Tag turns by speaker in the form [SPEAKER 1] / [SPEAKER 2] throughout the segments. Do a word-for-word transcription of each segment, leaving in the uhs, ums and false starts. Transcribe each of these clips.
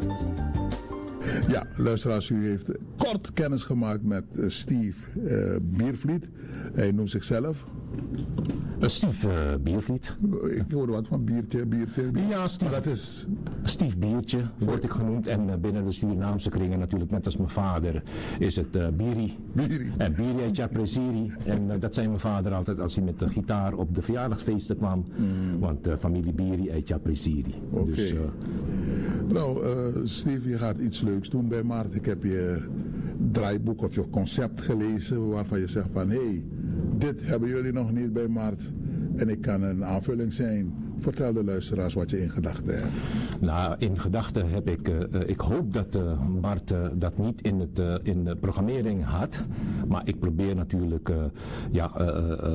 [SPEAKER 1] Ja, luisteraars, u heeft kort kennis gemaakt met uh, Steve uh, Biervliet. Hij noemt zichzelf...
[SPEAKER 2] Uh, Steve uh, Biervliet.
[SPEAKER 1] Ik hoorde wat van biertje, biertje. biertje.
[SPEAKER 2] Ja, Steve,
[SPEAKER 1] maar dat is...
[SPEAKER 2] Steve Biertje word ik genoemd. En uh, binnen de Surinaamse kringen natuurlijk, net als mijn vader, is het uh, Biri.
[SPEAKER 1] Biri.
[SPEAKER 2] En Biri Echa Preziri. En uh, dat zei mijn vader altijd als hij met de gitaar op de verjaardagsfeesten kwam. Mm. Want uh, familie Biri Echa Preziri.
[SPEAKER 1] Oké. Okay.
[SPEAKER 2] Dus, uh,
[SPEAKER 1] nou, uh, Steve, je gaat iets leuks doen bij Maart. Ik heb je draaiboek of je concept gelezen waarvan je zegt van... hé, hey, dit hebben jullie nog niet bij Maart en ik kan een aanvulling zijn. Vertel de luisteraars wat je in gedachten hebt.
[SPEAKER 2] Nou, in gedachten heb ik, uh, ik hoop dat uh, Mart uh, dat niet in, het, uh, in de programmering had. Maar ik probeer natuurlijk uh, ja, uh,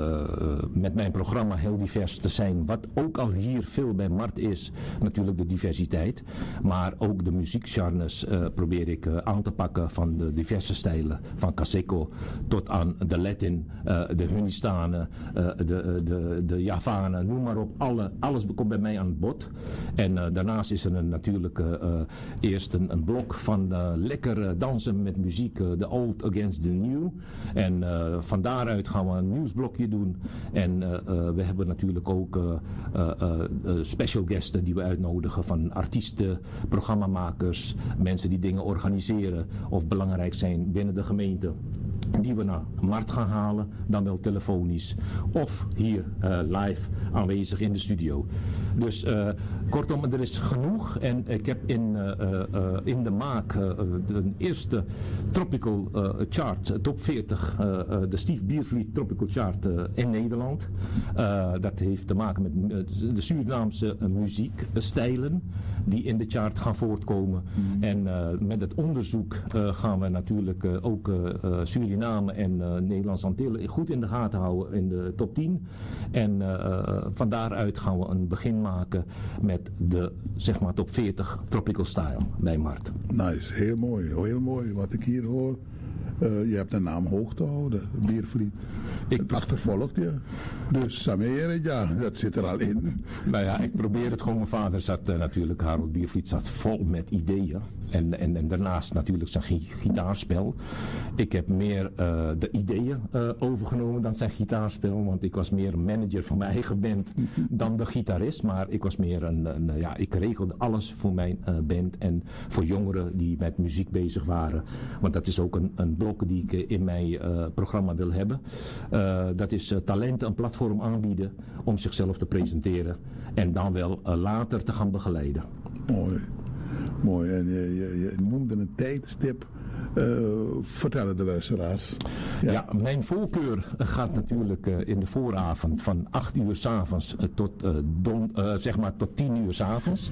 [SPEAKER 2] uh, met mijn programma heel divers te zijn. Wat ook al hier veel bij Mart is, natuurlijk de diversiteit. Maar ook de muziekgenres uh, probeer ik uh, aan te pakken van de diverse stijlen. Van Kaseko tot aan de Latin, uh, de Hunistanen, uh, de, de, de Javanen, noem maar op. Alle, alle Alles komt bij mij aan het bod. En uh, daarnaast is er een, natuurlijk uh, uh, eerst een, een blok van uh, lekker uh, dansen met muziek. Uh, the old against the new. En uh, van daaruit gaan we een nieuwsblokje doen. En uh, uh, we hebben natuurlijk ook uh, uh, uh, special guesten die we uitnodigen. Van artiesten, programmamakers, mensen die dingen organiseren of belangrijk zijn binnen de gemeente. Die we naar Mart gaan halen, dan wel telefonisch. Of hier uh, live aanwezig in de studio. Dus uh, kortom, er is genoeg. En ik heb in, uh, uh, in de maak uh, de eerste Tropical uh, Chart, top veertig, uh, uh, de Steve Biervliet Tropical Chart uh, in Nederland. Uh, dat heeft te maken met uh, de Surinaamse uh, muziekstijlen die in de chart gaan voortkomen. Mm. En uh, met het onderzoek uh, gaan we natuurlijk uh, ook uh, uh, Suriname en uh, Nederlands Antillen goed in de gaten houden in de top tien. En uh, van daaruit gaan we een begin maken met de zeg maar top veertig Tropical Style bij Mart.
[SPEAKER 1] Nice, heel mooi, heel mooi wat ik hier hoor. Uh, je hebt de naam hoog te houden, Biervliet. Ik... Het achtervolgt je. Dus Sameer, ja, dat zit er al in.
[SPEAKER 2] Nou ja, ik probeer het gewoon. Mijn vader zat uh, natuurlijk, Harold Biervliet zat vol met ideeën. En, en, en daarnaast natuurlijk zijn gitaarspel. Ik heb meer uh, de ideeën uh, overgenomen dan zijn gitaarspel. Want ik was meer een manager van mijn eigen band dan de gitarist. Maar ik was meer een, een ja, ik regelde alles voor mijn uh, band. En voor jongeren die met muziek bezig waren. Want dat is ook een, een blok die ik uh, in mijn uh, programma wil hebben. Uh, dat is uh, talenten een platform aanbieden om zichzelf te presenteren. En dan wel uh, later te gaan begeleiden.
[SPEAKER 1] Mooi. Mooi, en je, je, je noemde een tijdstip. Uh, vertellen de luisteraars.
[SPEAKER 2] Ja, ja, mijn voorkeur gaat natuurlijk uh, in de vooravond van acht uur 's avonds uh, tot, uh, don, uh, zeg maar tot tien uur 's avonds.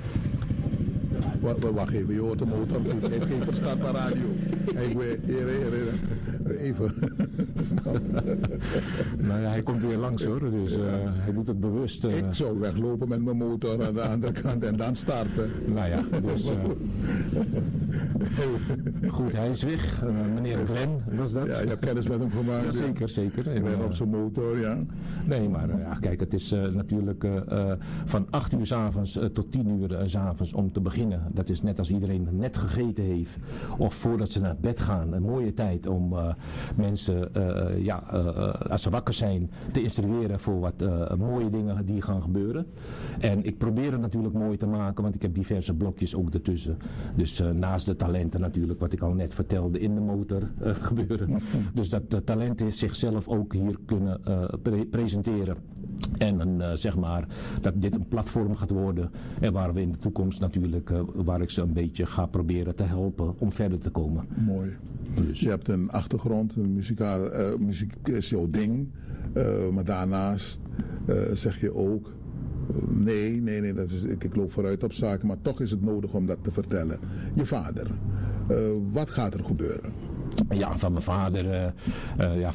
[SPEAKER 1] Wacht, wacht even, je hoort de motor, dus hij heeft geen verstand van radio. Hey, even.
[SPEAKER 2] Nou ja, hij komt weer langs hoor, dus uh, hij doet het bewust. Uh...
[SPEAKER 1] Ik zou weglopen met mijn motor aan de andere kant en dan starten.
[SPEAKER 2] Nou ja, dus... Uh... Goed, hij is weg. Uh, meneer Glenn, was dat?
[SPEAKER 1] Ja, je hebt kennis met hem gemaakt.
[SPEAKER 2] Ja, zeker, zeker.
[SPEAKER 1] En uh, op zijn motor, ja.
[SPEAKER 2] Nee, maar uh, ja, kijk, het is uh, natuurlijk uh, uh, van acht uur 's avonds uh, tot tien uur 's avonds om te beginnen. Dat is net als iedereen net gegeten heeft. Of voordat ze naar bed gaan. Een mooie tijd om uh, mensen, uh, ja, uh, als ze wakker zijn, te instrueren voor wat uh, mooie dingen die gaan gebeuren. En ik probeer het natuurlijk mooi te maken, want ik heb diverse blokjes ook ertussen. Dus uh, naast de talenten natuurlijk, wat ik al net vertelde, in de motor uh, gebeuren. Dus dat de talenten zichzelf ook hier kunnen uh, pre- presenteren. En uh, zeg maar dat dit een platform gaat worden. En waar we in de toekomst natuurlijk, uh, waar ik ze een beetje ga proberen te helpen om verder te komen.
[SPEAKER 1] Mooi. Dus. Je hebt een achtergrond, een muzikaal, uh, muziek is jouw ding. Uh, maar daarnaast uh, zeg je ook, uh, nee, nee, nee, dat is, ik, ik loop vooruit op zaken. Maar toch is het nodig om dat te vertellen. Je vader, uh, wat gaat er gebeuren?
[SPEAKER 2] Ja, van mijn vader, uh, uh, ja,